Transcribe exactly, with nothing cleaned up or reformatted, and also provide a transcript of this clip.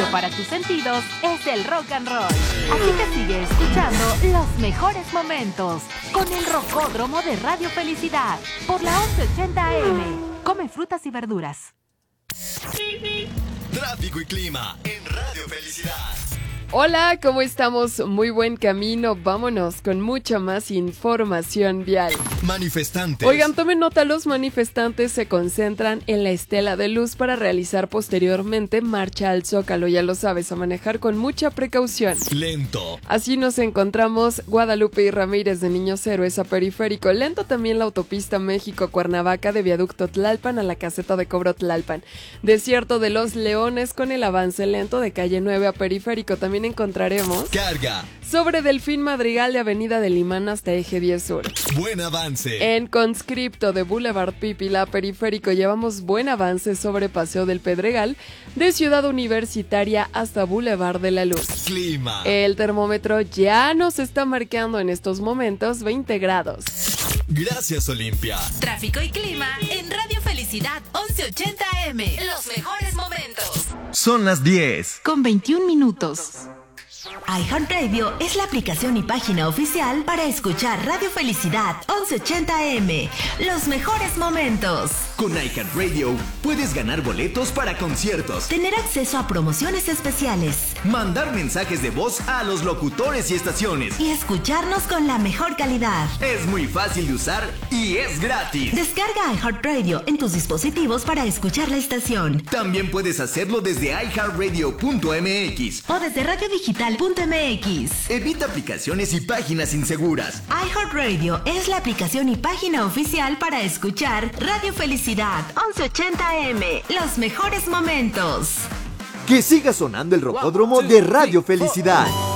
para tus sentidos es el rock and roll. Así que sigue escuchando los mejores momentos con el Rocódromo de Radio Felicidad por la once ochenta A M. Come frutas y verduras. Tráfico y clima en Radio Felicidad. Hola, ¿cómo estamos? Muy buen camino. Vámonos con mucha más información vial. Manifestantes. Oigan, tomen nota, los manifestantes se concentran en la Estela de Luz para realizar posteriormente marcha al Zócalo. Ya lo sabes, a manejar con mucha precaución. Lento. Así nos encontramos Guadalupe y Ramírez de Niños Héroes a Periférico. Lento también la autopista México-Cuernavaca de Viaducto Tlalpan a la caseta de cobro Tlalpan. Desierto de los Leones con el avance lento de calle nueve a Periférico. También encontraremos carga sobre Delfín Madrigal de Avenida del Imán hasta Eje diez Sur. Buen avance. En conscripto de Boulevard Pípila a Periférico llevamos buen avance sobre Paseo del Pedregal de Ciudad Universitaria hasta Boulevard de la Luz. Clima. El termómetro ya nos está marcando en estos momentos veinte grados. Gracias, Olimpia. Tráfico y clima en Radio Felicidad once ochenta A M. Los mejores momentos. Son las diez con veintiún minutos. iHeartRadio es la aplicación y página oficial para escuchar Radio Felicidad once ochenta A M. Los mejores momentos. Con iHeartRadio puedes ganar boletos para conciertos, tener acceso a promociones especiales, mandar mensajes de voz a los locutores y estaciones y escucharnos con la mejor calidad. Es muy fácil de usar y es gratis. Descarga iHeartRadio en tus dispositivos para escuchar la estación. También puedes hacerlo desde i heart radio punto m x o desde radio digital punto m x. Evita aplicaciones y páginas inseguras. iHeartRadio es la aplicación y página oficial para escuchar Radio Felicidad once ochenta A M. Los mejores momentos. Que siga sonando el Rocódromo de Radio Felicidad.